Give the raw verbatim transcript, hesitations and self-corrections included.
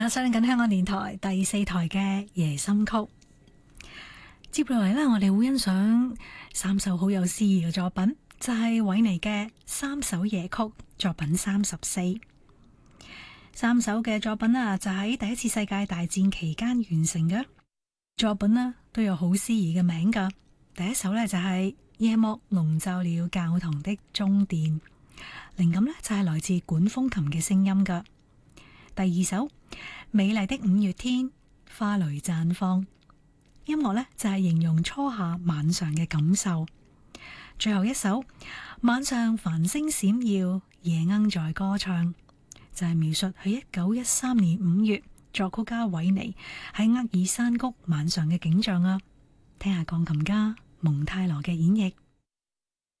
收聽緊香港電台第四台嘅夜心曲，接落嚟呢，我哋會欣賞三首好有詩意嘅作品，就係韋尼嘅三首夜曲作品三十四。三首嘅作品啊，就喺第一次世界大戰期間完成嘅作品啦，都有好詩意嘅名噶。第一首呢，就係夜幕籠罩了教堂的鐘殿，靈感呢，就係來自管風琴嘅聲音噶。第二首美麗的五月天，花蕾綻放，音樂呢就係形容初夏晚上嘅感受。最後一首晚上繁星閃耀，夜鶯在歌唱，就係描述喺一九一三年五月作曲家韋尼喺厄爾山谷晚上嘅景象啊！聽下鋼琴家蒙泰羅嘅演繹。